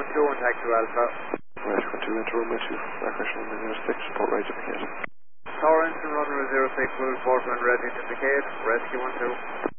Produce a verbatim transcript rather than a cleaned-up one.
two and taxi to Alpha. Right, continue into runway two, Accuracy runway zero six, support right indicated. Tower engine runway zero six, will report when ready to indicate, rescue one two.